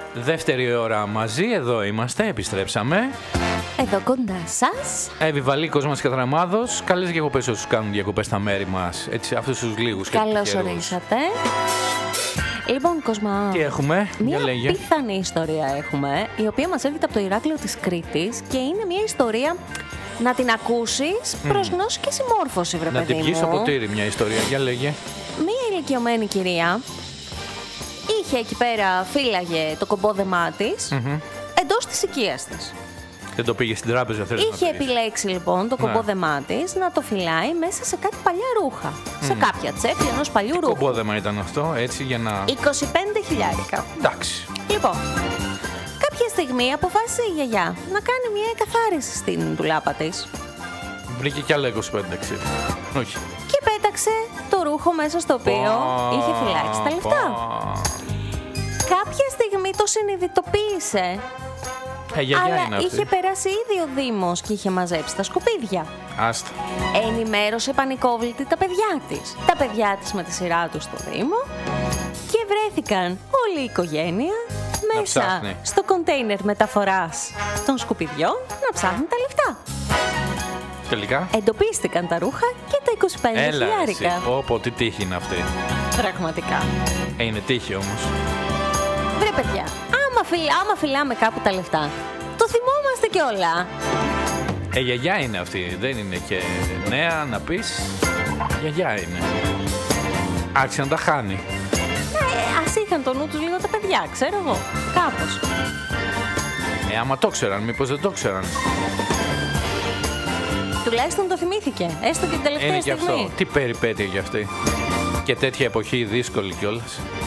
Δεύτερη ώρα μαζί, εδώ είμαστε, επιστρέψαμε. Εδώ κοντά σας. Εύη Βαλίκος μας και Δραμάδος. Καλές διακοπές όσους κάνουν διακοπές στα μέρη μας. Έτσι, αυτούς τους λίγους. Καλώς ορίσατε. Λοιπόν, Κοσμά, τι έχουμε, μια πιθανή ιστορία έχουμε, η οποία μας έρχεται από το Ηράκλειο της Κρήτης και είναι μια ιστορία να την ακούσεις προς γνώση και συμμόρφωση, βρε παιδί μου. Να την πιεις στο ποτήρι μια ιστορία, για λέγε. Μια ηλικιωμένη κυρία είχε εκεί πέρα, φύλαγε το κομπόδεμά της εντός της οικίας της. Δεν το πήγε στην τράπεζα, θέλεις να Είχε επιλέξει λοιπόν το κομπόδεμά της να το φυλάει μέσα σε κάτι παλιά ρούχα. Σε κάποια τσέπη ενός παλιού ρούχου. Κομπόδεμα ήταν αυτό, έτσι για να... 25.000. Εντάξει. Λοιπόν, κάποια στιγμή αποφάσισε η γιαγιά να κάνει μια εκαθάριση στην ντουλάπα της. Βρήκε κι άλλα 25, ξέρεις. Όχι. Και πέταξε το ρούχο μέσα στο οποίο είχε φυλάξει τα λεφτά. Κάποια στιγμή το συνειδητοποίησε. Αλλά είχε περάσει ήδη ο Δήμος και είχε μαζέψει τα σκουπίδια. Άστα. Ενημέρωσε πανικόβλητη τα παιδιά της. Τα παιδιά της με τη σειρά τους στο Δήμο. Και βρέθηκαν όλη η οικογένεια μέσα στο κοντέινερ μεταφοράς των σκουπιδιών να ψάχνουν τα λεφτά. Τελικά εντοπίστηκαν τα ρούχα και τα 25.000. Έλα εσύ, πω, τι τύχη είναι αυτή. Πραγματικά. Είναι τύχη όμως. Βρε παιδιά, άμα φυλάμε κάπου τα λεφτά, το θυμόμαστε κιόλα. Γιαγιά είναι αυτή, δεν είναι και νέα να πεις. Γιαγιά είναι. Άρχισε να τα χάνει. Ας είχαν το νου τους λίγο τα παιδιά, ξέρω εγώ, κάπως. Άμα το ξέραν, μήπως δεν το ξέραν. Τουλάχιστον το θυμήθηκε, έστω και την τελευταία στιγμή. Είναι και αυτό. Τι περιπέτεια για αυτή. Και τέτοια εποχή δύσκολη κιόλας.